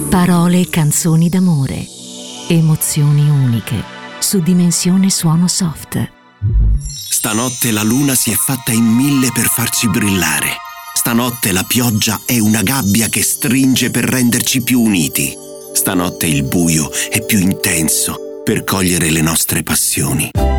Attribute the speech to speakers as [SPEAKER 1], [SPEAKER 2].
[SPEAKER 1] Parole e canzoni d'amore. Emozioni uniche. Su Dimensione Suono Soft.
[SPEAKER 2] Stanotte la luna si è fatta in 1000 per farci brillare. Stanotte la pioggia è una gabbia che stringe per renderci più uniti. Stanotte il buio è più intenso per cogliere le nostre passioni.